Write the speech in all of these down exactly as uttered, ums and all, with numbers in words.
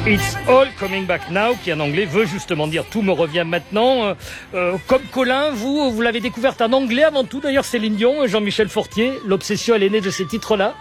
It's all coming back now, qui en anglais veut justement dire tout me revient maintenant. Euh, euh, comme Colin, vous, vous l'avez découverte en anglais avant tout. D'ailleurs, Céline Dion, Jean-Michel Fortier, l'obsession, elle est née de ces titres-là.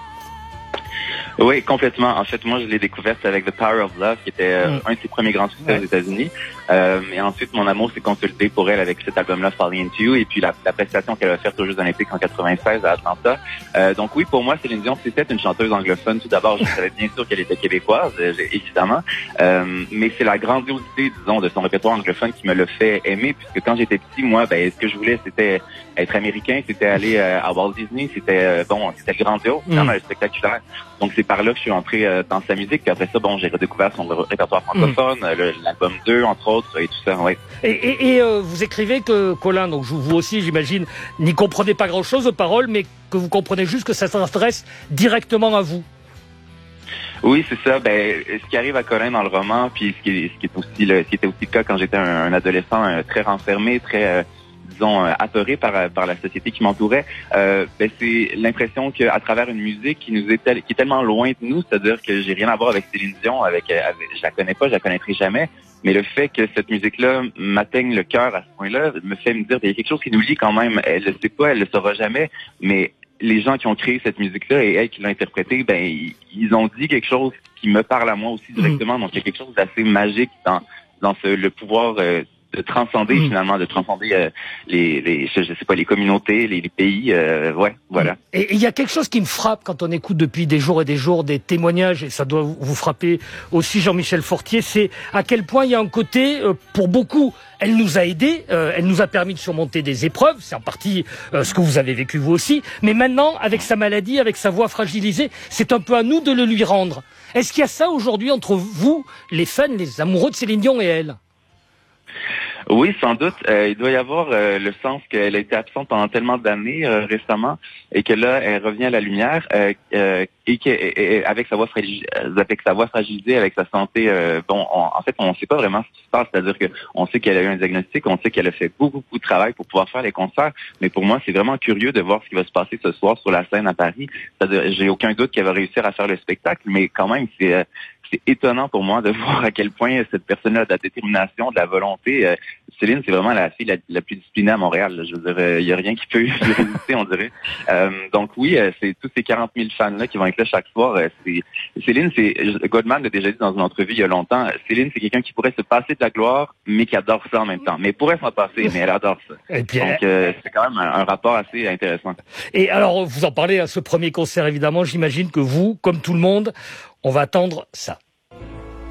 Oui, complètement. En fait, moi, je l'ai découverte avec The Power of Love, qui était euh, mm. un de ses premiers grands succès ouais. aux États-Unis. Euh, et ensuite, mon amour s'est consolidé pour elle avec cet album-là, Falling Into You, et puis la, la prestation qu'elle a faite aux Jeux Olympiques en quatre-vingt-seize à Atlanta. Euh, donc oui, pour moi, Céline Dion, c'était une chanteuse anglophone. Tout d'abord, je savais bien sûr qu'elle était québécoise, évidemment. Euh, mais c'est la grandiosité, disons, de son répertoire anglophone qui me l'a fait aimer, puisque quand j'étais petit, moi, ben, ce que je voulais, c'était être américain, c'était aller euh, à Walt Disney, c'était euh, bon, c'était grandiose, vraiment mm. spectaculaire. Donc c'est par là que je suis entré euh, dans sa musique. Puis après ça, bon, j'ai redécouvert son répertoire francophone, mm. le, l'album deux, entre autres, et tout ça, ouais. Et, et, et euh, vous écrivez que, Colin, donc vous aussi, j'imagine, n'y comprenez pas grand-chose aux paroles, mais que vous comprenez juste que ça s'adresse directement à vous. Oui, c'est ça. Ben, ce qui arrive à Colin dans le roman, puis ce qui est, ce qui est aussi le, ce qui était aussi le cas quand j'étais un, un adolescent euh, très renfermé, très euh, disons, euh, apeuré par, par la société qui m'entourait, euh, ben, c'est l'impression qu'à travers une musique qui nous est tel, qui est tellement loin de nous, c'est-à-dire que j'ai rien à voir avec Céline Dion, avec, avec je la connais pas, je la connaîtrai jamais, mais le fait que cette musique-là m'atteigne le cœur à ce point-là me fait me dire qu'il y a quelque chose qui nous lie quand même. Elle le sait pas, elle le saura jamais, mais les gens qui ont créé cette musique-là et elle qui l'a interprétée, ben ils, ils ont dit quelque chose qui me parle à moi aussi directement. Donc il y a quelque chose d'assez magique dans dans ce, le pouvoir euh, de transcender mmh. finalement, de transcender euh, les, les, je, je sais pas, les communautés, les, les pays, euh, ouais, voilà. Et il y a quelque chose qui me frappe quand on écoute depuis des jours et des jours des témoignages, et ça doit vous frapper aussi, Jean-Michel Fortier, c'est à quel point il y a un côté, euh, pour beaucoup, elle nous a aidés, euh, elle nous a permis de surmonter des épreuves, c'est en partie euh, ce que vous avez vécu vous aussi, mais maintenant, avec sa maladie, avec sa voix fragilisée, c'est un peu à nous de le lui rendre. Est-ce qu'il y a ça aujourd'hui entre vous, les fans, les amoureux de Céline Dion et elle ? Oui, sans doute. Euh, il doit y avoir euh, le sens qu'elle a été absente pendant tellement d'années euh, récemment et que là, elle revient à la lumière euh, euh, et qu'avec sa voix fragilisée, avec sa voix fragilisée, avec sa santé, euh, bon, on, en fait, on ne sait pas vraiment ce qui se passe. C'est-à-dire que on sait qu'elle a eu un diagnostic, on sait qu'elle a fait beaucoup, beaucoup de travail pour pouvoir faire les concerts. Mais pour moi, c'est vraiment curieux de voir ce qui va se passer ce soir sur la scène à Paris. C'est-à-dire, j'ai aucun doute qu'elle va réussir à faire le spectacle, mais quand même, c'est euh, c'est étonnant pour moi de voir à quel point cette personne-là a de la détermination, de la volonté. Euh, Céline, c'est vraiment la fille la, la plus disciplinée à Montréal. Là. Je veux dire, il n'y a rien qui peut lui résister, on dirait. Euh, donc oui, euh, c'est tous ces quarante mille fans-là qui vont être là chaque soir. Euh, c'est, Céline, c'est Goldman l'a déjà dit dans une entrevue il y a longtemps, Céline, c'est quelqu'un qui pourrait se passer de la gloire, mais qui adore ça en même temps. Mais pourrait s'en passer, mais elle adore ça. Et puis, donc euh, c'est quand même un, un rapport assez intéressant. Et alors, vous en parlez à ce premier concert, évidemment. J'imagine que vous, comme tout le monde, on va attendre ça.